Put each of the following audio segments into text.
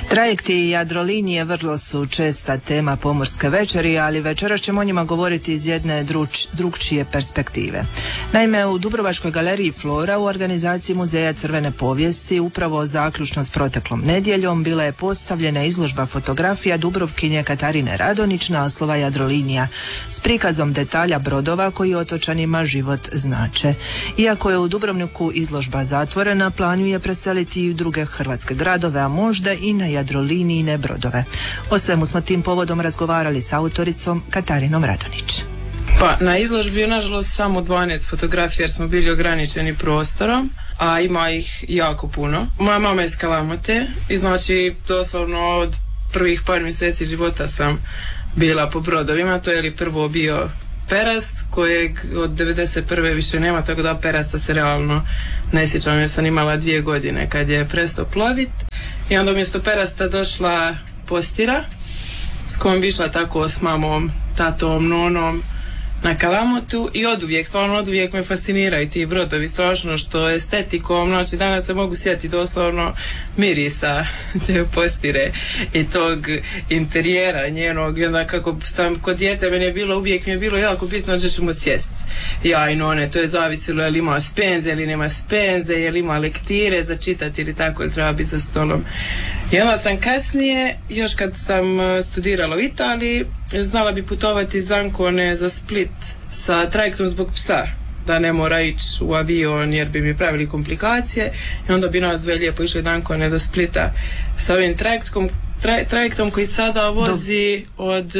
Trajekti i Jadrolinije vrlo su česta tema pomorske večeri, ali večeras ćemo o njima govoriti iz jedne drukčije perspektive. Naime, u Dubrovačkoj galeriji Flora u organizaciji Muzeja crvene povijesti upravo zaključno s proteklom nedjeljom bila je postavljena izložba fotografija Dubrovkinje Katarine Radonić naslova Jadrolinija s prikazom detalja brodova koji otočanima život znače. Iako je u Dubrovniku izložba zatvorena, plan je preseliti i u druge hrvatske gradove, a možda i na Jadrolinijine brodove. O svemu smo tim povodom razgovarali s autoricom Katarinom Radonić. Pa, na izložbi je nažalost samo 12 fotografija jer smo bili ograničeni prostorom, a ima ih jako puno. Moja mama je iz Kalamote i znači doslovno od prvih par mjeseci života sam bila po brodovima. To je prvo bio Perast, kojeg od 91. više nema, tako da Perasta se realno ne sjećam jer sam imala 2 godine kad je prestao plovit. I onda umjesto Perasta došla Postira, s kojom bi išla tako s mamom, tatom, nonom na Kalamotu i oduvijek me fasciniraju ti brodovi, strašno što estetikom, znači danas se mogu sjetiti doslovno mirisa te Postire i tog interijera njenog i onda kako sam kod dijete uvijek mi je bilo jako bitno da ćemo sjesti. Ja i none, to je zavisilo je li ima spenze ili nema spenze, je li ima lektire za čitati ili tako, ili treba biti za stolom. I onda sam kasnije, još kad sam studirala u Italiji, znala bi putovati iz Ancone za Split sa trajektom zbog psa, da ne mora ići u avion jer bi mi pravili komplikacije i onda bi nas dve lijepo išli od Ancone do Splita sa ovim trajektom koji sada vozi od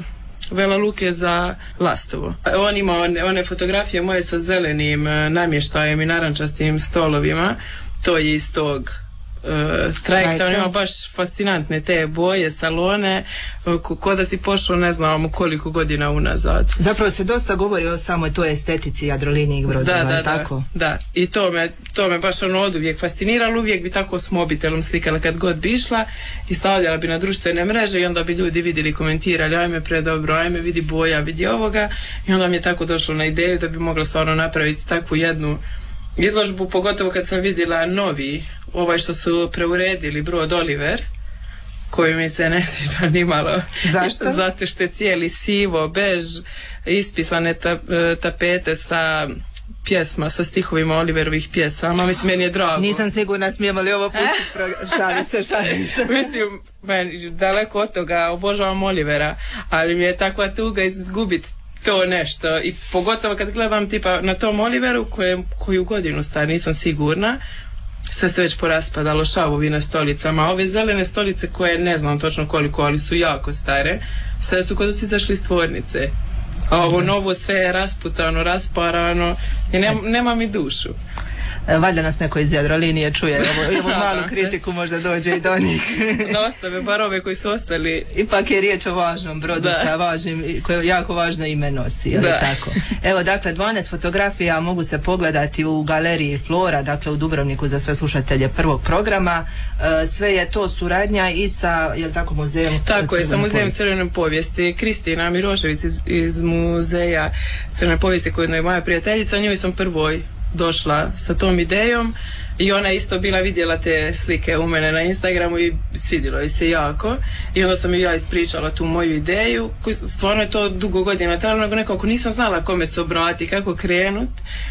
Vela Luke za Lastovo. On ima one fotografije moje sa zelenim namještajem i narančastim stolovima, to je iz tog trajekta, on ima baš fascinantne te boje, salone, ko da si pošao ne znam koliko godina unazad. Zapravo se dosta govori o samoj toj estetici Jadrolinijih brodova, tako? Da, i to me baš od uvijek fasciniralo, uvijek bi tako s mobitelom slikala kad god bi išla i stavljala bi na društvene mreže i onda bi ljudi vidjeli, komentirali, ajme predobro, ajme vidi boja, vidi ovoga i onda mi je tako došlo na ideju da bi mogla stvarno napraviti takvu jednu izložbu, pogotovo kad sam vidjela novi, što su preuredili brod Oliver, koji mi se ne sviđa ni malo. Zašto? Zato što je cijeli sivo, bež, ispisane tapete sa pjesma, sa stihovima Oliverovih pjesama. Mislim, meni je drago. Nisam sigurna smijemo li ovo pustiti. Šalim se. Mislim, meni daleko od toga, obožavam Olivera, ali mi je takva tuga izgubiti to nešto i pogotovo kad gledam tipa na tom Oliveru koju godinu star, nisam sigurna, sve se već poraspadalo, šavovi na stolicama, ove zelene stolice koje ne znam točno koliko, ali su jako stare, sve su kod su izašli iz tvornice, a ovo novo sve je raspucano, rasparano i nema mi dušu. Valjda nas neko iz Jadrolinije čuje, evo malu kritiku možda dođe i do njih. Da ostave bar ove koji su ostali. Ipak je riječ o važnom brodu sa važnim, koje jako važno ime nosi, je li tako? Evo, dakle, 12 fotografija mogu se pogledati u galeriji Flora, dakle u Dubrovniku za sve slušatelje prvog programa. Sve je to suradnja i sa, je li tako, muzejem? Tako je, sa muzejem crvene povijesti. Kristina Mirošević iz muzeja crvene povijesti, koja je moja prijateljica, njoj sam prvoj došla sa tom idejom i ona isto bila vidjela te slike u mene na Instagramu i svidjelo joj se jako i onda sam ja ispričala tu moju ideju, stvarno je to dugo godina trajalo, nego nekako nisam znala kome se obrati, kako krenut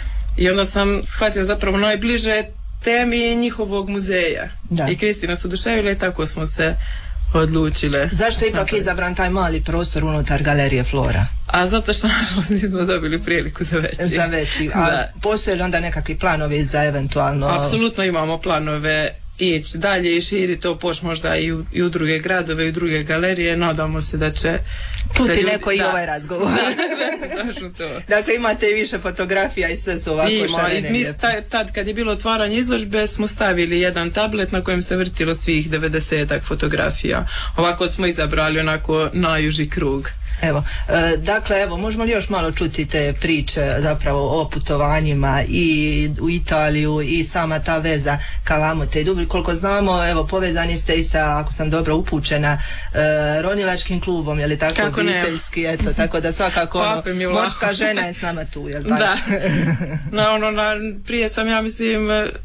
i onda sam shvatila zapravo najbliže temi njihovog muzeja i Kristina se oduševila i tako smo se odlučile. Zašto je ipak izabran taj mali prostor unutar galerije Flora? A zato što nažalost nismo dobili priliku za veći. A postoje li onda nekakvi planovi za eventualno? Apsolutno imamo planove ići dalje i širi to možda i u druge gradove i u druge galerije. Nadamo se da će čuti neko i ovaj razgovor. To. Dakle, imate i više fotografija i sve su ovako šarene. Tad kad je bilo otvaranje izložbe smo stavili jedan tablet na kojem se vrtilo svih 90-ak fotografija. Ovako smo izabrali onako najuži krug. Evo, dakle, možemo li još malo čuti te priče zapravo o putovanjima i u Italiju i sama ta veza Kalamote i Dubrovnik. Koliko znamo, evo, povezani ste i sa, ako sam dobro upućena, ronilačkim klubom, je li tako? Kako obiteljski, eto, tako da svakako morska žena je s nama tu, je li tako? Da. Prije sam, ja mislim,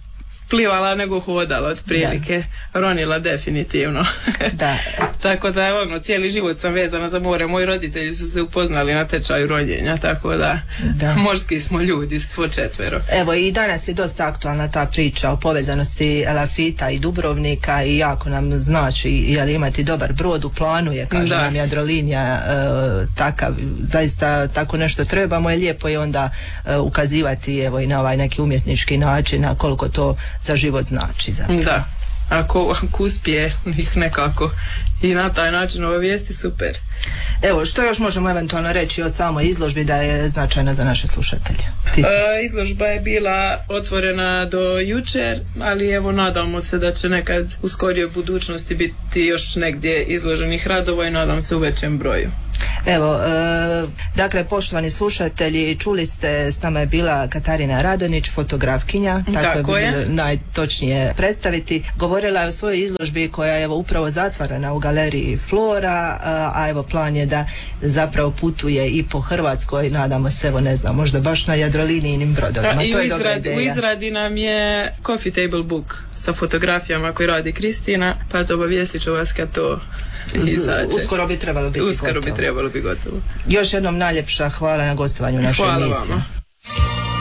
plivala nego hodala otprilike. Ronila definitivno. Da. Tako da cijeli život sam vezana za more. Moji roditelji su se upoznali na tečaju rodjenja, tako da morski smo ljudi, svo četvero. Evo i danas je dosta aktualna ta priča o povezanosti Elafita i Dubrovnika i jako nam znači imati dobar brod u planu je, kaže nam Jadrolinija, takav, zaista tako nešto trebamo je lijepo i onda ukazivati evo i na ovaj neki umjetnički način na koliko to za život znači. Zapravo. Da, ako uspije ih nekako i na taj način ove vijesti, super. Evo, što još možemo eventualno reći o samoj izložbi da je značajna za naše slušatelje? Izložba je bila otvorena do jučer, ali evo nadamo se da će nekad u skorijoj budućnosti biti još negdje izloženih radova i nadam se u većem broju. Evo, dakle, poštovani slušatelji, čuli ste, s nama je bila Katarina Radonić, fotografkinja, tako je najtočnije predstaviti. Govorila je o svojoj izložbi koja je evo upravo zatvorena u galeriji Flora, a evo plan je da zapravo putuje i po Hrvatskoj, nadamo se, evo ne znam, možda baš na Jadrolinijnim brodovima. To je dobra ideja. U izradi nam je coffee table book sa fotografijama koji radi Kristina, pa to obavijestit ću vas kad to izađe. Uskoro bi trebalo biti gotovo. Još jednom najljepša hvala na gostovanju u našoj emisiji. Hvala vama.